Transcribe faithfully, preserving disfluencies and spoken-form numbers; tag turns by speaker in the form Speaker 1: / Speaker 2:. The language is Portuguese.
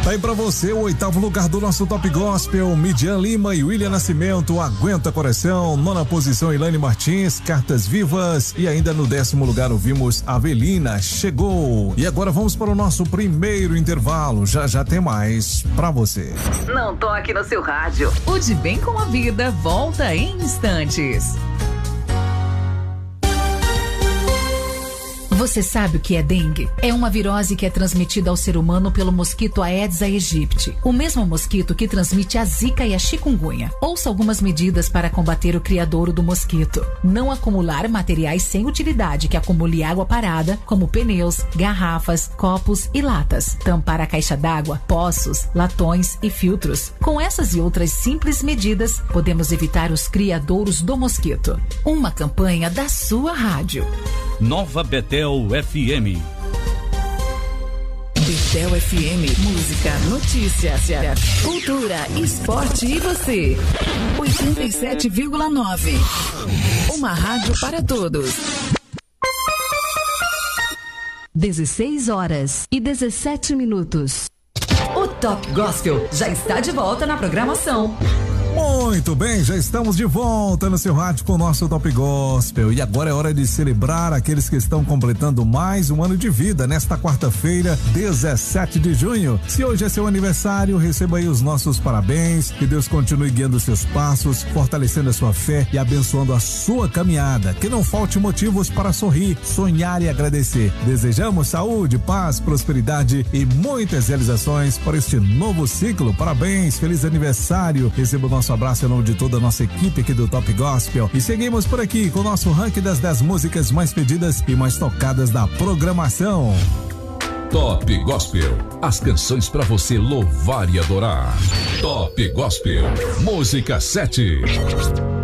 Speaker 1: Tá aí pra você o oitavo lugar do nosso Top Gospel. Midian Lima e William Nascimento, Aguenta Coração. Nona posição, Ilane Martins, Cartas Vivas. E ainda no décimo lugar ouvimos Avelina, Chegou. E agora vamos para o nosso primeiro intervalo. Já já tem mais pra você.
Speaker 2: Não toque no seu rádio. O De Bem com a Vida volta em instantes.
Speaker 3: Você sabe o que é dengue? É uma virose que é transmitida ao ser humano pelo mosquito Aedes aegypti, o mesmo mosquito que transmite a zika e a chikungunya. Ouça algumas medidas para combater o criadouro do mosquito. Não acumular materiais sem utilidade que acumule água parada, como pneus, garrafas, copos e latas. Tampar a caixa d'água, poços, latões e filtros. Com essas e outras simples medidas, podemos evitar os criadouros do mosquito. Uma campanha da sua rádio.
Speaker 4: Nova Betel F M.
Speaker 2: Betel F M, música, notícias, cultura, esporte e você. oitenta e sete vírgula nove. Uma rádio para todos.
Speaker 5: dezesseis horas e dezessete minutos.
Speaker 2: O Top Gospel já está de volta na programação.
Speaker 1: Muito bem, já estamos de volta no seu rádio com o nosso Top Gospel. E agora é hora de celebrar aqueles que estão completando mais um ano de vida nesta quarta-feira, dezessete de junho. Se hoje é seu aniversário, receba aí os nossos parabéns. Que Deus continue guiando os seus passos, fortalecendo a sua fé e abençoando a sua caminhada. Que não falte motivos para sorrir, sonhar e agradecer. Desejamos saúde, paz, prosperidade e muitas realizações para este novo ciclo. Parabéns, feliz aniversário. Receba o nosso Nosso abraço em nome de toda a nossa equipe aqui do Top Gospel. E seguimos por aqui com o nosso ranking das dez músicas mais pedidas e mais tocadas da programação.
Speaker 6: Top Gospel, as canções para você louvar e adorar. Top Gospel, música sete.